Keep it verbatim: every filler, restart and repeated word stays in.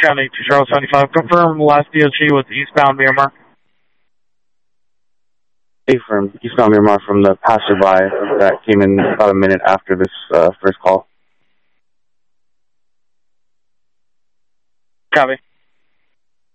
County to Charles seventy-five. Confirm last D O G with eastbound Miramar. Affirm, eastbound Miramar from the passerby that came in about a minute after this uh, first call. Copy.